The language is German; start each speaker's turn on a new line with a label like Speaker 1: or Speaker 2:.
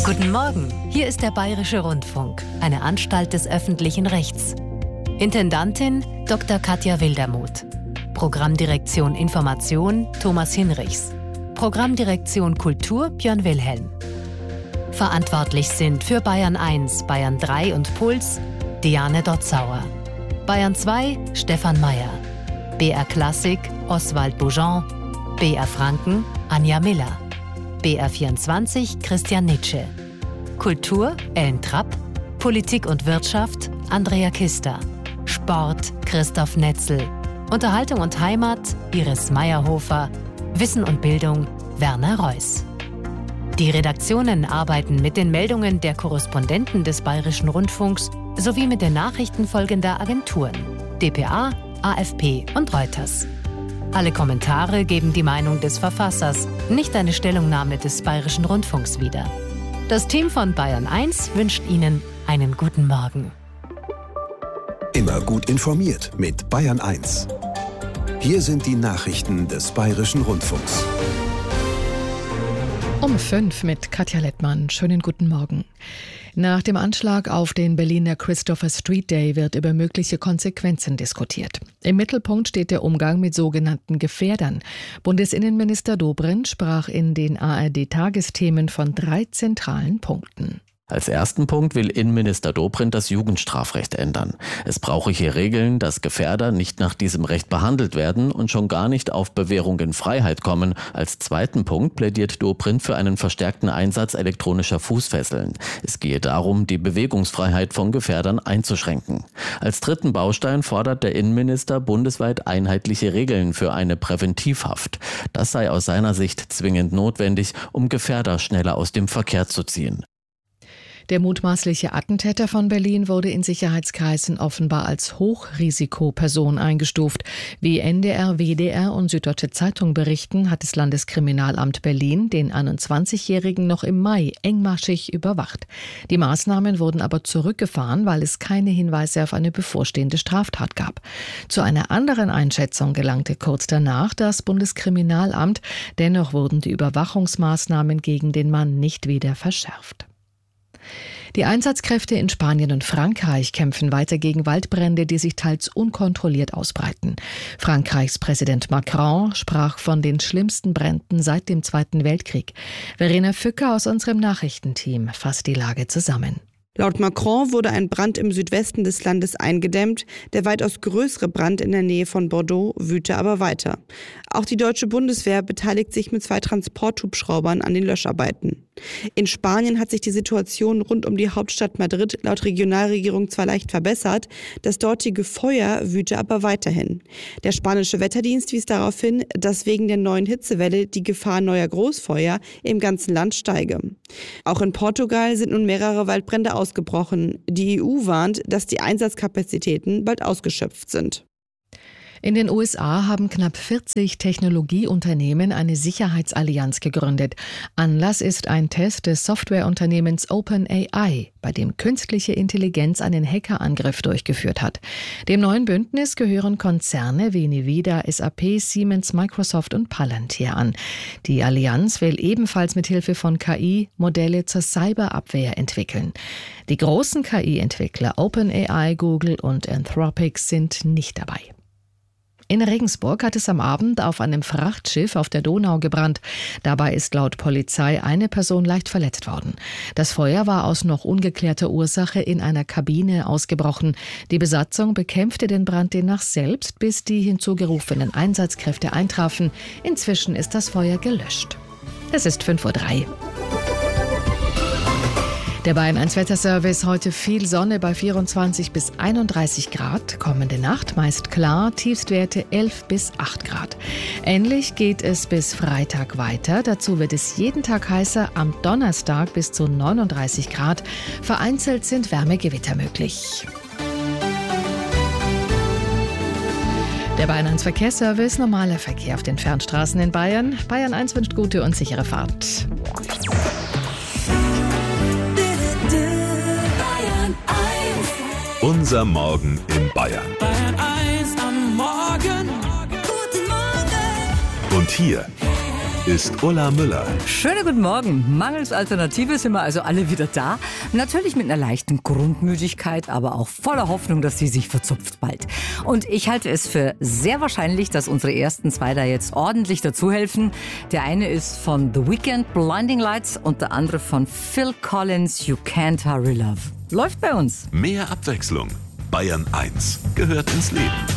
Speaker 1: Guten Morgen, hier ist der Bayerische Rundfunk, eine Anstalt des öffentlichen Rechts. Intendantin Dr. Katja Wildermuth. Programmdirektion Information Thomas Hinrichs. Programmdirektion Kultur Björn Wilhelm. Verantwortlich sind für Bayern 1, Bayern 3 und Puls Diane Dotzauer. Bayern 2 Stefan Mayer. BR Klassik Oswald Boujon. BR Franken Anja Miller. BR 24 Christian Nitsche. Kultur Ellen Trapp. Politik und Wirtschaft Andrea Kister. Sport Christoph Netzel. Unterhaltung und Heimat Iris Meyerhofer. Wissen und Bildung Werner Reuss. Die Redaktionen arbeiten mit den Meldungen der Korrespondenten des Bayerischen Rundfunks sowie mit den Nachrichten folgender Agenturen: dpa, AFP und Reuters. Alle Kommentare geben die Meinung des Verfassers, nicht eine Stellungnahme des Bayerischen Rundfunks wieder. Das Team von Bayern 1 wünscht Ihnen einen guten Morgen.
Speaker 2: Immer gut informiert mit Bayern 1. Hier sind die Nachrichten des Bayerischen Rundfunks.
Speaker 3: Um 5 mit Katja Lettmann. Schönen guten Morgen. Nach dem Anschlag auf den Berliner Christopher Street Day wird über mögliche Konsequenzen diskutiert. Im Mittelpunkt steht der Umgang mit sogenannten Gefährdern. Bundesinnenminister Dobrindt sprach in den ARD-Tagesthemen von 3 zentralen Punkten.
Speaker 4: Als ersten Punkt will Innenminister Dobrindt das Jugendstrafrecht ändern. Es brauche hier Regeln, dass Gefährder nicht nach diesem Recht behandelt werden und schon gar nicht auf Bewährung in Freiheit kommen. Als zweiten Punkt plädiert Dobrindt für einen verstärkten Einsatz elektronischer Fußfesseln. Es gehe darum, die Bewegungsfreiheit von Gefährdern einzuschränken. Als dritten Baustein fordert der Innenminister bundesweit einheitliche Regeln für eine Präventivhaft. Das sei aus seiner Sicht zwingend notwendig, um Gefährder schneller aus dem Verkehr zu ziehen.
Speaker 3: Der mutmaßliche Attentäter von Berlin wurde in Sicherheitskreisen offenbar als Hochrisikoperson eingestuft. Wie NDR, WDR und Süddeutsche Zeitung berichten, hat das Landeskriminalamt Berlin den 21-Jährigen noch im Mai engmaschig überwacht. Die Maßnahmen wurden aber zurückgefahren, weil es keine Hinweise auf eine bevorstehende Straftat gab. Zu einer anderen Einschätzung gelangte kurz danach das Bundeskriminalamt. Dennoch wurden die Überwachungsmaßnahmen gegen den Mann nicht wieder verschärft. Die Einsatzkräfte in Spanien und Frankreich kämpfen weiter gegen Waldbrände, die sich teils unkontrolliert ausbreiten. Frankreichs Präsident Macron sprach von den schlimmsten Bränden seit dem Zweiten Weltkrieg. Verena Fücker aus unserem Nachrichtenteam fasst die Lage zusammen.
Speaker 5: Laut Macron wurde ein Brand im Südwesten des Landes eingedämmt. Der weitaus größere Brand in der Nähe von Bordeaux wüte aber weiter. Auch die deutsche Bundeswehr beteiligt sich mit 2 Transporthubschraubern an den Löscharbeiten. In Spanien hat sich die Situation rund um die Hauptstadt Madrid laut Regionalregierung zwar leicht verbessert, das dortige Feuer wüte aber weiterhin. Der spanische Wetterdienst wies darauf hin, dass wegen der neuen Hitzewelle die Gefahr neuer Großfeuer im ganzen Land steige. Auch in Portugal sind nun mehrere Waldbrände ausgebrochen. Die EU warnt, dass die Einsatzkapazitäten bald ausgeschöpft sind.
Speaker 3: In den USA haben knapp 40 Technologieunternehmen eine Sicherheitsallianz gegründet. Anlass ist ein Test des Softwareunternehmens OpenAI, bei dem künstliche Intelligenz einen Hackerangriff durchgeführt hat. Dem neuen Bündnis gehören Konzerne wie Nvidia, SAP, Siemens, Microsoft und Palantir an. Die Allianz will ebenfalls mit Hilfe von KI Modelle zur Cyberabwehr entwickeln. Die großen KI-Entwickler OpenAI, Google und Anthropic sind nicht dabei. In Regensburg hat es am Abend auf einem Frachtschiff auf der Donau gebrannt. Dabei ist laut Polizei eine Person leicht verletzt worden. Das Feuer war aus noch ungeklärter Ursache in einer Kabine ausgebrochen. Die Besatzung bekämpfte den Brand demnach selbst, bis die hinzugerufenen Einsatzkräfte eintrafen. Inzwischen ist das Feuer gelöscht. Es ist 5:03 Uhr. Der Bayern 1 Wetterservice: heute viel Sonne bei 24 bis 31 Grad. Kommende Nacht meist klar, Tiefstwerte 11 bis 8 Grad. Ähnlich geht es bis Freitag weiter. Dazu wird es jeden Tag heißer, am Donnerstag bis zu 39 Grad. Vereinzelt sind Wärmegewitter möglich. Der Bayern 1 Verkehrsservice: normaler Verkehr auf den Fernstraßen in Bayern. Bayern 1 wünscht gute und sichere Fahrt.
Speaker 2: Unser Morgen in Bayern.
Speaker 6: Bayern 1 am Morgen. Guten Morgen.
Speaker 2: Und hier ist Ulla Müller.
Speaker 6: Schönen guten Morgen. Mangels Alternative sind wir also alle wieder da. Natürlich mit einer leichten Grundmüdigkeit, aber auch voller Hoffnung, dass sie sich verzupft bald. Und ich halte es für sehr wahrscheinlich, dass unsere ersten zwei da jetzt ordentlich dazu helfen. Der eine ist von The Weeknd, Blinding Lights, und der andere von Phil Collins, You Can't Hurry Love. Läuft bei uns.
Speaker 2: Mehr Abwechslung. Bayern 1 gehört ins Leben.